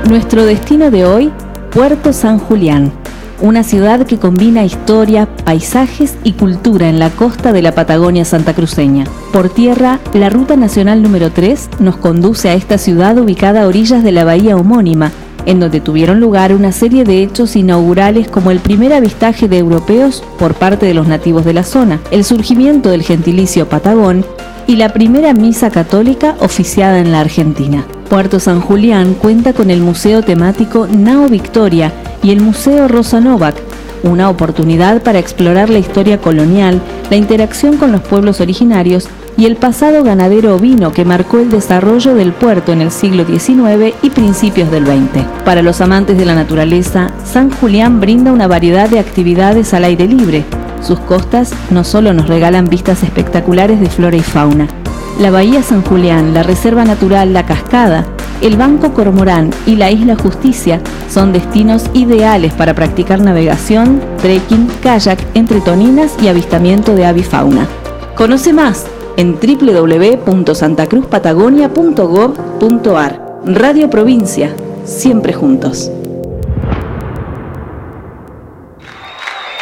Nuestro destino de hoy, Puerto San Julián, una ciudad que combina historia, paisajes y cultura en la costa de la Patagonia santacruceña. Por tierra, la Ruta Nacional número 3 nos conduce a esta ciudad ubicada a orillas de la bahía homónima, en donde tuvieron lugar una serie de hechos inaugurales como el primer avistaje de europeos por parte de los nativos de la zona, el surgimiento del gentilicio patagón y la primera misa católica oficiada en la Argentina. Puerto San Julián cuenta con el Museo Temático Nao Victoria y el Museo Rosa Novak, una oportunidad para explorar la historia colonial, la interacción con los pueblos originarios y el pasado ganadero ovino que marcó el desarrollo del puerto en el siglo XIX y principios del XX. Para los amantes de la naturaleza, San Julián brinda una variedad de actividades al aire libre. Sus costas no solo nos regalan vistas espectaculares de flora y fauna. La Bahía San Julián, la Reserva Natural La Cascada, el Banco Cormorán y la Isla Justicia son destinos ideales para practicar navegación, trekking, kayak entre toninas y avistamiento de avifauna. Conoce más en www.santacruzpatagonia.gov.ar. Radio Provincia, siempre juntos.